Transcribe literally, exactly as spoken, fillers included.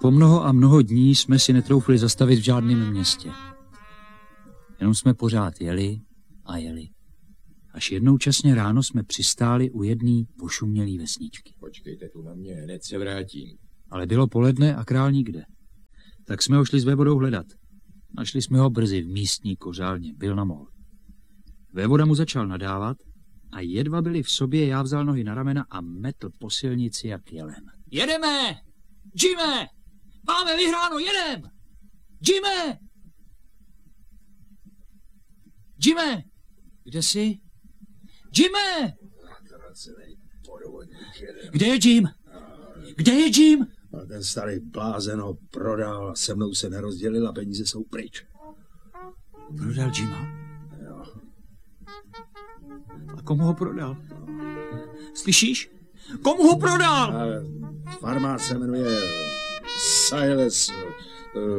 po mnoho a mnoho dní jsme si netroufli zastavit v žádném městě. Jenom jsme pořád jeli a jeli. Až jednou časně ráno jsme přistáli u jedné pošumělý vesničky. Počkejte tu na mě, hned se vrátím. Ale bylo poledne a král nikde. Tak jsme ho šli s vévodou hledat. Našli jsme ho brzy v místní kořálně, byl na mol. Vévoda mu začal nadávat a jedva byli v sobě, já vzal nohy na ramena a metl po silnici jak jelen. Jedeme! Jime! Máme vyhráno, jedem! Jime! Jime! Kde jsi? Jime! Kde je Jim? Kde je Jim? Ten starý blázen ho prodal a se mnou se nerozdělil a peníze jsou pryč. Prodal Jima? Jo. A komu ho prodal? Slyšíš? Komu ho prodal? A farmář se jmenuje Silas